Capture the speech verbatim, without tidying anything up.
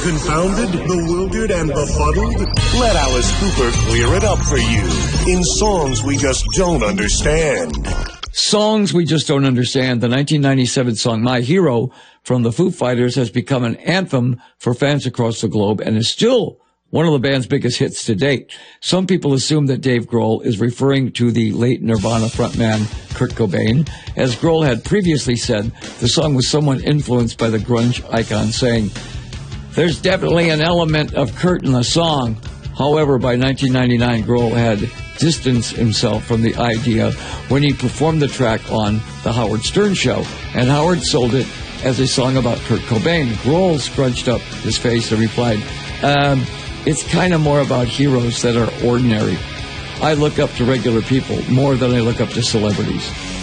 Confounded, bewildered, and befuddled? Let Alice Cooper clear it up for you in songs we just don't understand. Songs we just don't understand. The nineteen ninety-seven song My Hero from the Foo Fighters has become an anthem for fans across the globe and is still one of the band's biggest hits to date. Some people assume that Dave Grohl is referring to the late Nirvana frontman Kurt Cobain. As Grohl had previously said, the song was somewhat influenced by the grunge icon, saying, "There's definitely an element of Kurt in the song." However, by nineteen ninety-nine, Grohl had distanced himself from the idea when he performed the track on The Howard Stern Show, and Howard sold it as a song about Kurt Cobain. Grohl scrunched up his face and replied, um, it's kind of more about heroes that are ordinary. I look up to regular people more than I look up to celebrities.